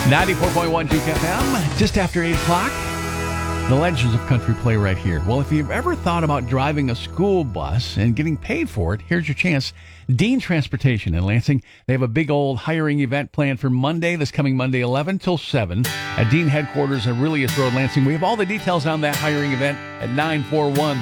94.1 Duke FM, just after 8 o'clock. The Legends of Country play right here. Well, if you've ever thought about driving a school bus and getting paid for it, here's your chance. Dean Transportation in Lansing, they have a big old hiring event planned for Monday, this coming Monday, 11 till 7 at Dean headquarters at Aurelius Road, Lansing. We have all the details on that hiring event at 941